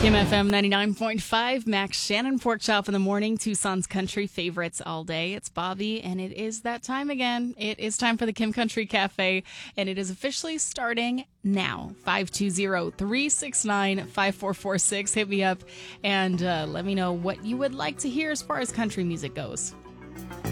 Kim FM 99.5, Max Shannon Pork Chop in the morning, Tucson's country favorites all day. It's Bobby, and it is that time again. It is time for the Kim Country Cafe, and it is officially starting now. 520-369-5446. Hit me up and let me know what you would like to hear as far as country music goes.